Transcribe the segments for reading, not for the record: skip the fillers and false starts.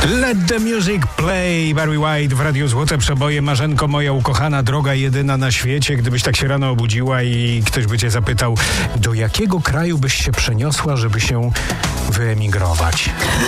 Let the music play. Barry White w Radiu Złote Przeboje. Marzenko moja ukochana, droga jedyna na świecie. Gdybyś tak się rano obudziła i ktoś by cię zapytał, do jakiego kraju byś się przeniosła, żeby się wyemigrować?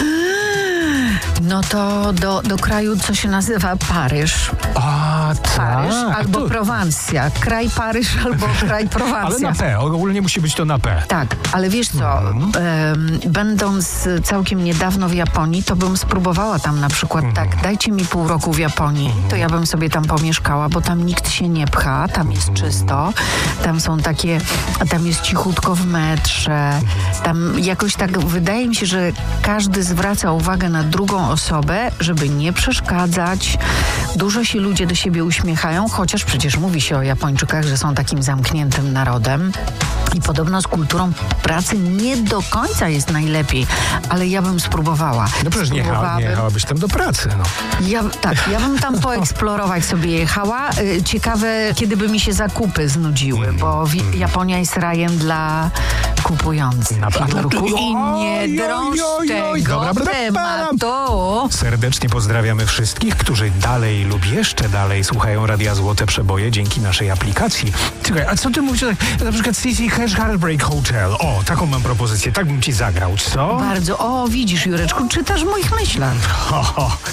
No to do kraju, co się nazywa Paryż. Paryż albo Prowansja. Kraj Paryż albo kraj Prowansja. Ale na P, ogólnie musi być to na P. Tak, ale wiesz co, będąc całkiem niedawno w Japonii, to bym spróbowała tam na przykład tak, dajcie mi pół roku w Japonii, to ja bym sobie tam pomieszkała, bo tam nikt się nie pcha, tam jest czysto, tam są takie, tam jest cichutko w metrze, tam jakoś tak wydaje mi się, że każdy zwraca uwagę na drugą osobę, żeby nie przeszkadzać. Dużo się ludzie do siebie uśmiechają, chociaż przecież mówi się o Japończykach, że są takim zamkniętym narodem. I podobno z kulturą pracy nie do końca jest najlepiej, ale ja bym spróbowała. No przecież nie jechałabyś tam do pracy, no. Ja bym tam poeksplorować sobie jechała. Ciekawe, kiedy by mi się zakupy znudziły, bo Japonia jest rajem dla kupujących. I nie drąż tego tematu. Serdecznie pozdrawiamy wszystkich, którzy dalej lub jeszcze dalej słuchają Radia Złote Przeboje dzięki naszej aplikacji. Czekaj, a co ty mówisz? Na przykład CC Hash Heartbreak Hotel. O, taką mam propozycję. Tak bym ci zagrał, co? Bardzo. O, widzisz, Jureczku, czytasz w moich myślach.